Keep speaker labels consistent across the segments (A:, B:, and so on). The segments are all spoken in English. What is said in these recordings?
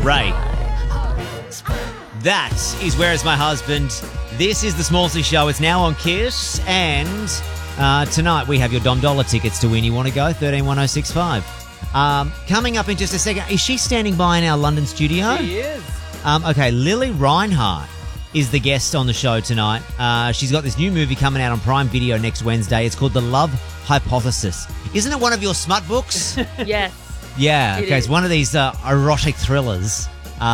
A: Ray. That is Where Is My Husband? This is the Smallsy Show. It's now on Kiss, and tonight we have your Dom Dollar tickets to win. You want to go? 131065. Coming up in just a second. Is she standing by in our London studio?
B: She is.
A: Okay, Lily Reinhart is the guest on the show tonight. She's got this new movie coming out on Prime Video next Wednesday. It's called The Love Hypothesis. Isn't it one of your smut books?
C: Yes.
A: Yeah,
C: It
A: okay.
C: is.
A: It's one of these erotic thrillers.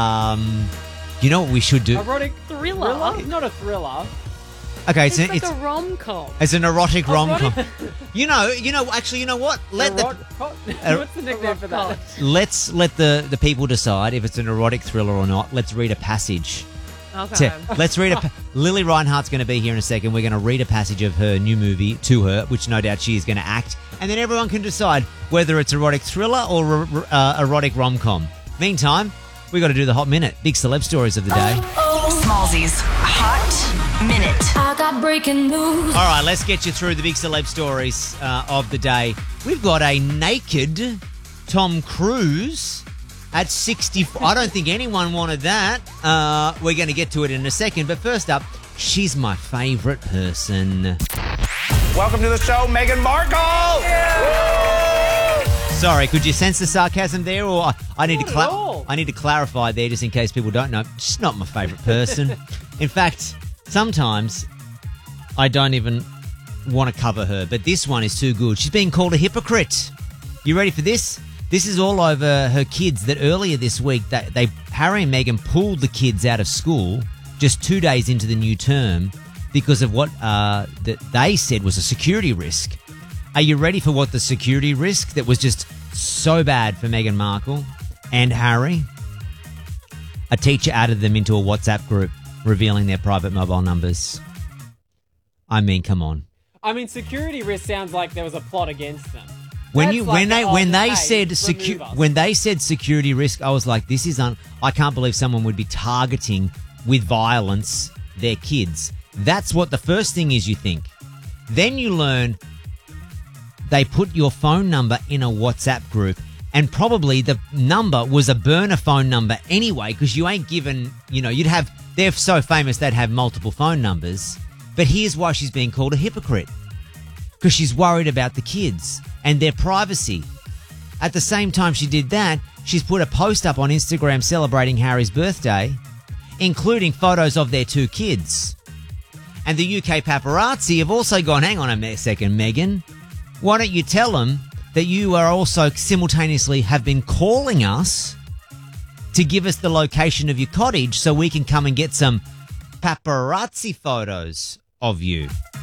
A: You know what we should do?
B: Erotic
C: Thriller?
B: It's not a thriller.
A: Okay,
C: It's like a rom-com.
A: it's an erotic rom-com.
B: Erotic?
A: Actually, you know what?
B: What's the nickname for that?
A: Let's let the people decide if it's an erotic thriller or not. Let's read a passage.
C: Okay.
A: Let's read Lily Reinhart's going to be here in a second. We're going to read a passage of her new movie to her, which no doubt she is going to act. And then everyone can decide whether it's erotic thriller or erotic rom-com. Meantime, we got to do the Hot Minute. Big celeb stories of the day.
D: Smallsy's Hot Minute.
E: I got breaking news.
A: All right, let's get you through the big celeb stories of the day. We've got a naked Tom Cruise at 64. I don't think anyone wanted that. We're going to get to it in a second. But first up, she's my favourite person.
F: Welcome to the show, Meghan Markle!
A: Sorry, could you sense the sarcasm there? Or I need
B: Not at all.
A: I need to clarify there just in case people don't know. She's not my favourite person. In fact, sometimes I don't even want to cover her. But this one is too good. She's being called a hypocrite. You ready for this? This is all over her kids that earlier this week, Harry and Meghan pulled the kids out of school just 2 days into the new term because of what that they said was a security risk. Are you ready for what the security risk that was just so bad for Meghan Markle and Harry? A teacher added them into a WhatsApp group revealing their private mobile numbers. I mean, come on.
B: I mean, security risk sounds like there was a plot against them.
A: When
B: That's like
A: when they
B: hey,
A: said
B: remove us.
A: when they said security risk, I was like, this is I can't believe someone would be targeting with violence their kids. That's what the first thing is you think. Then you learn they put your phone number in a WhatsApp group, and probably the number was a burner phone number anyway, because you ain't given, they're so famous they'd have multiple phone numbers. But here's why she's being called a hypocrite. Because she's worried about the kids and their privacy. At the same time she did that, she's put a post up on Instagram celebrating Harry's birthday, including photos of their two kids. And the UK paparazzi have also gone, hang on a second, Meghan. Why don't you tell them that you are also simultaneously have been calling us to give us the location of your cottage so we can come and get some paparazzi photos of you?